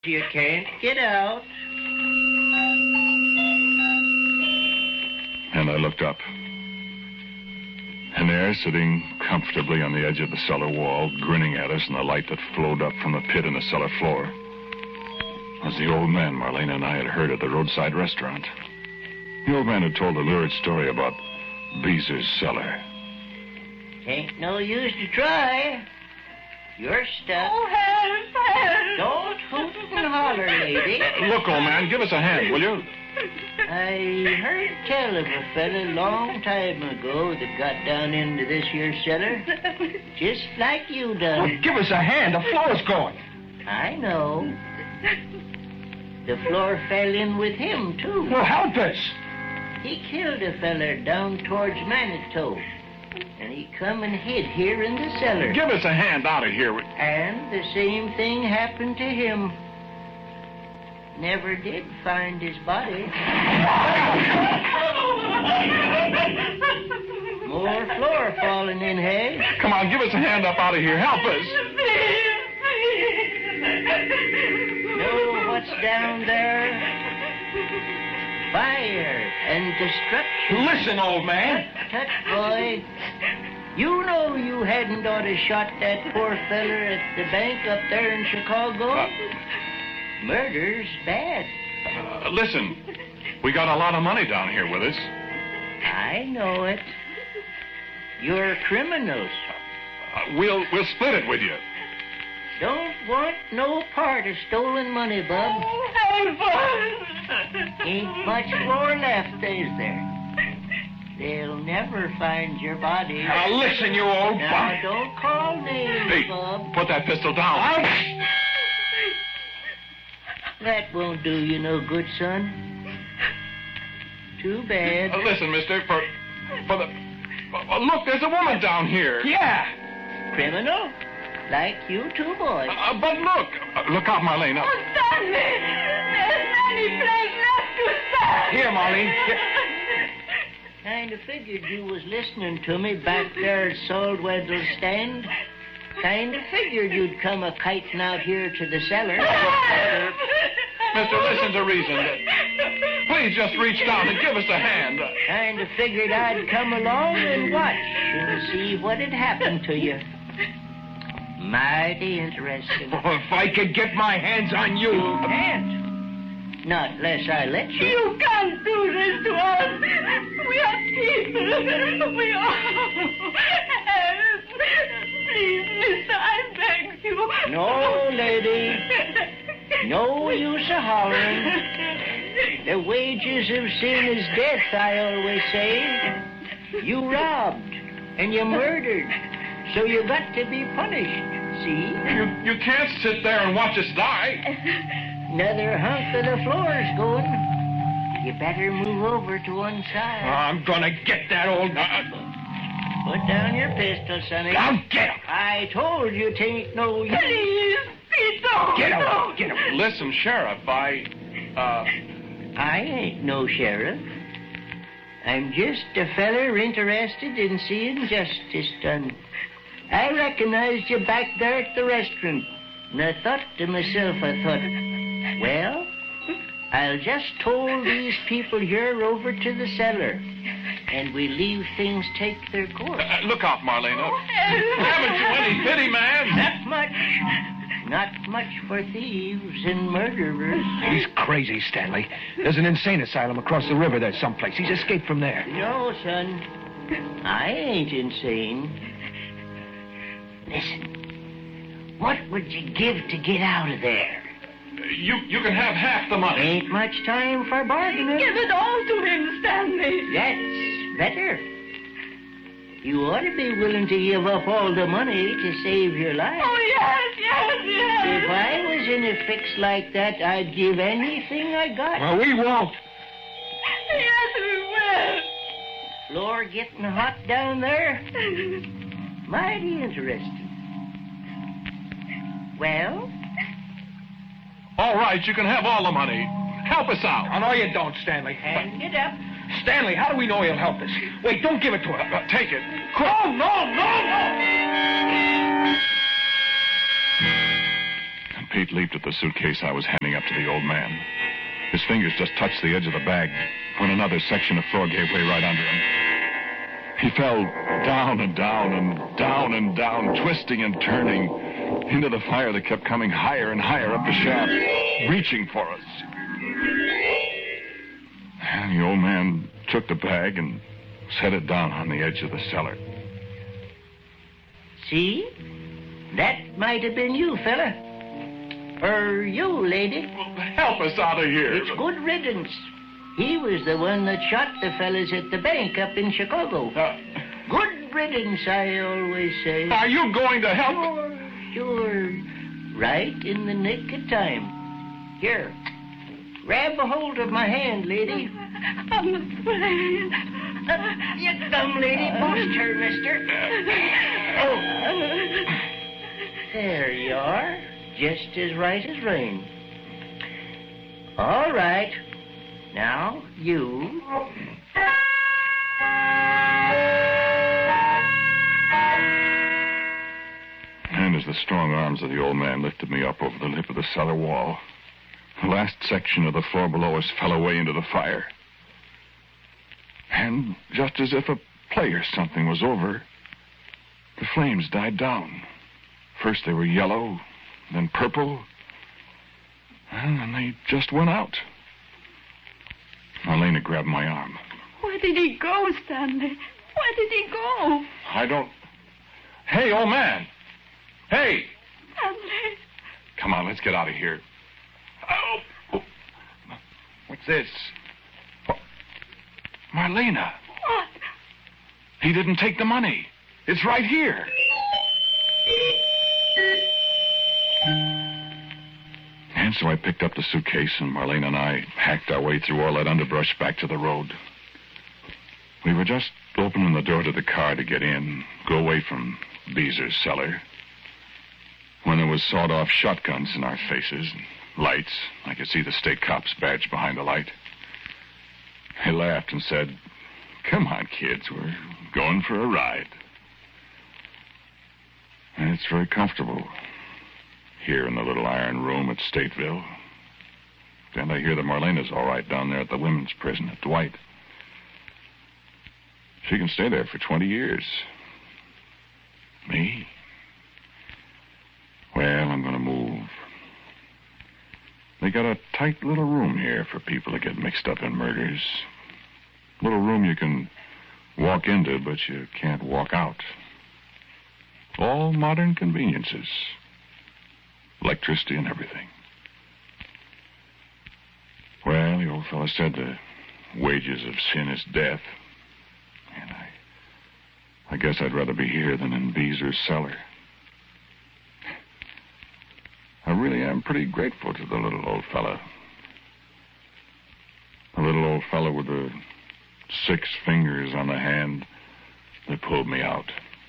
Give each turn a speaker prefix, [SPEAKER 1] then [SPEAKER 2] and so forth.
[SPEAKER 1] You can't get out.
[SPEAKER 2] And I looked up. And there, sitting comfortably on the edge of the cellar wall, grinning at us in the light that flowed up from the pit in the cellar floor, was the old man Marlene and I had heard at the roadside restaurant. The old man had told a lurid story about Beezer's cellar.
[SPEAKER 1] Ain't no use to try. You're stuck.
[SPEAKER 3] Oh, help!
[SPEAKER 1] Don't hoot and holler, lady.
[SPEAKER 2] Look, old man, give us a hand, will you?
[SPEAKER 1] I heard tell of a fella long time ago that got down into this here cellar. Just like you done.
[SPEAKER 4] Well, give us a hand. The floor's going.
[SPEAKER 1] I know. The floor fell in with him, too.
[SPEAKER 4] Well, help us.
[SPEAKER 1] He killed a feller down towards Manitou. And he come and hid here in the cellar.
[SPEAKER 2] Give us a hand out of here.
[SPEAKER 1] And the same thing happened to him. Never did find his body. More floor falling in, hey?
[SPEAKER 2] Come on, give us a hand up out of here. Help us.
[SPEAKER 1] Know what's down there? Fire and destruction.
[SPEAKER 4] Listen, old man.
[SPEAKER 1] Tut, boy. You know you hadn't ought to shot that poor feller at the bank up there in Chicago. Murder's bad.
[SPEAKER 2] Listen, we got a lot of money down here with us.
[SPEAKER 1] I know it. You're criminals.
[SPEAKER 2] We'll split it with you.
[SPEAKER 1] Don't want no part of stolen money, bub. Ain't much more left, is there? They'll never find your body.
[SPEAKER 4] Now listen, you old
[SPEAKER 1] Now,
[SPEAKER 4] bum.
[SPEAKER 1] don't call names,
[SPEAKER 2] Hey,
[SPEAKER 1] bub.
[SPEAKER 2] put that pistol down.
[SPEAKER 1] That won't do you no good, son. Too bad.
[SPEAKER 2] Listen, mister, for the... look, there's a woman down here.
[SPEAKER 4] Yeah.
[SPEAKER 1] Criminal? Like you too, boy.
[SPEAKER 2] But look. Look out, Marlene.
[SPEAKER 3] Oh, Stanley! There's any place left to stand!
[SPEAKER 4] Here, Marlene. Here.
[SPEAKER 1] Kind of figured you was listening to me back there at Saltweddle's stand. Kind of figured you'd come a-kiting out here to the cellar.
[SPEAKER 2] Mister, listen to reason. Please just reach down and give us a hand.
[SPEAKER 1] Kind of figured I'd come along and watch and see what'd happen to you. Mighty interesting.
[SPEAKER 4] Oh, if I could get my hands on you.
[SPEAKER 1] Can't. Not unless I let you.
[SPEAKER 3] You can't do this to us. We are people. We are... Help. Please, mister, I beg you.
[SPEAKER 1] No, lady. No use of hollering. The wages of sin is death, I always say. You robbed and you murdered, so you got to be punished, see?
[SPEAKER 2] You can't sit there and watch us die.
[SPEAKER 1] Another hunk of the floor's going. You better move over to one side.
[SPEAKER 4] I'm gonna get that old...
[SPEAKER 1] Put down your pistol, sonny.
[SPEAKER 4] I'll get him.
[SPEAKER 1] I told you 'tain't no use.
[SPEAKER 3] Please, please don't.
[SPEAKER 4] Get him. Get him.
[SPEAKER 2] Listen, Sheriff,
[SPEAKER 1] I ain't no sheriff. I'm just a feller interested in seeing justice done. I recognized you back there at the restaurant, and I thought to myself, well, I'll just toll these people here over to the cellar, and we leave things take their course.
[SPEAKER 2] look out, Marlena. Haven't you any pity, man?
[SPEAKER 1] Not much. Not much for thieves and murderers.
[SPEAKER 4] He's crazy, Stanley. There's an insane asylum across the river there someplace. He's escaped from there.
[SPEAKER 1] No, son. I ain't insane. Listen. What would you give to get out of there?
[SPEAKER 2] You can have half the money.
[SPEAKER 1] Ain't much time for bargaining.
[SPEAKER 3] Give it all to him, Stanley.
[SPEAKER 1] That's better. You ought to be willing to give up all the money to save your life.
[SPEAKER 3] Oh, yes.
[SPEAKER 1] If I was in a fix like that, I'd give anything I got.
[SPEAKER 4] Well, we won't.
[SPEAKER 3] Yes, we will.
[SPEAKER 1] Floor getting hot down there? Mighty interesting. Well?
[SPEAKER 2] All right, you can have all the money. Help us out.
[SPEAKER 4] Oh, no, you don't, Stanley.
[SPEAKER 1] Hand it up.
[SPEAKER 4] Stanley, how do we know he'll help us? Wait, don't give it to him.
[SPEAKER 2] Take it.
[SPEAKER 4] No.
[SPEAKER 2] Pete leaped at the suitcase I was handing up to the old man. His fingers just touched the edge of the bag when another section of floor gave way right under him. He fell down and down and down and down, twisting and turning into the fire that kept coming higher and higher up the shaft, reaching for us. And the old man took the bag and set it down on the edge of the cellar.
[SPEAKER 1] See? That might have been you, fella. Or you, lady.
[SPEAKER 2] Help us out of here.
[SPEAKER 1] It's good riddance. He was the one that shot the fellas at the bank up in Chicago. Good riddance, I always say.
[SPEAKER 2] Are you going to help?
[SPEAKER 1] Sure. Right in the nick of time. Here. Grab a hold of my hand, lady.
[SPEAKER 3] I'm afraid.
[SPEAKER 1] You come, lady. Boost her, mister. Oh. There you are. Just as right as rain. All right. Now, you.
[SPEAKER 2] And as the strong arms of the old man lifted me up over the lip of the cellar wall, the last section of the floor below us fell away into the fire. And just as if a play or something was over, the flames died down. First they were yellow, then purple, and then they just went out. Marlena grabbed my arm.
[SPEAKER 3] Where did he go, Stanley? Where did he go?
[SPEAKER 2] I don't... Hey, old man! Hey!
[SPEAKER 3] Stanley.
[SPEAKER 2] Come on, let's get out of here. Oh. What's this? Oh. Marlena.
[SPEAKER 3] What?
[SPEAKER 2] He didn't take the money. It's right here. And so I picked up the suitcase, and Marlena and I hacked our way through all that underbrush back to the road. We were just opening the door to the car to get in, go away from Beezer's cellar, when there was sawed-off shotguns in our faces and lights. I could see the state cop's badge behind the light. They laughed and said, "Come on, kids, we're going for a ride." And it's very comfortable here in the little iron room at Stateville. And I hear that Marlena's all right down there at the women's prison at Dwight. She can stay there for 20 years. Me? Well, I'm going to move. They got a tight little room here for people to get mixed up in murders. Little room you can walk into, but you can't walk out. All modern conveniences. Electricity and everything. Well, the old fellow said the wages of sin is death. And I guess I'd rather be here than in Beezer's cellar. I really am pretty grateful to the little old fella. The little old fella with the 6 fingers on the hand that pulled me out.